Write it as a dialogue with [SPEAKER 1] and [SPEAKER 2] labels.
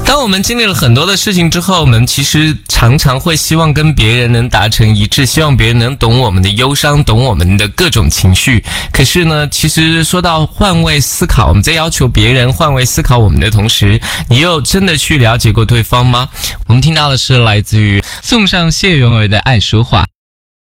[SPEAKER 1] 当我们经历了很多的事情之后，我们其实常常会希望跟别人能达成一致，希望别人能懂我们的忧伤，懂我们的各种情绪。可是呢，其实说到换位思考，我们在要求别人换位思考我们的同时，你又真的去了解过对方吗？我们听到的是来自于送上谢元伟的《爱说话》。